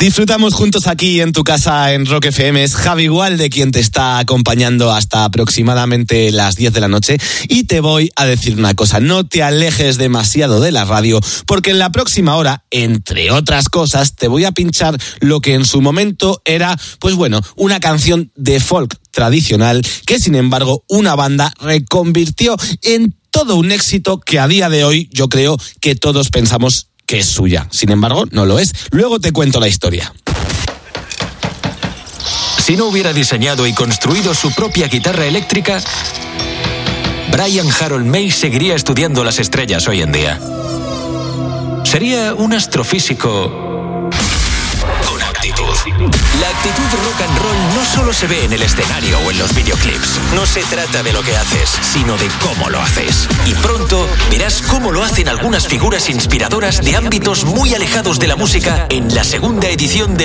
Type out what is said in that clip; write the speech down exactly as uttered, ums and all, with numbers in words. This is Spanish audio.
Disfrutamos juntos aquí en tu casa en Rock F M. Es Javi Gualde quien te está acompañando hasta aproximadamente las diez de la noche. Y te voy a decir una cosa, no te alejes demasiado de la radio, porque en la próxima hora, entre otras cosas, te voy a pinchar lo que en su momento era, pues bueno, una canción de folk tradicional que, sin embargo, una banda reconvirtió en todo un éxito que a día de hoy yo creo que todos pensamos que es suya. Sin embargo, no lo es. Luego te cuento la historia. Si no hubiera diseñado y construido su propia guitarra eléctrica, Brian Harold May seguiría estudiando las estrellas hoy en día. Sería un astrofísico con actitud. La actitud rock and roll no solo se ve en el escenario o en los videoclips. No se trata de lo que haces, sino de cómo lo haces. Y pronto verás cómo lo hacen algunas figuras inspiradoras de ámbitos muy alejados de la música en la segunda edición de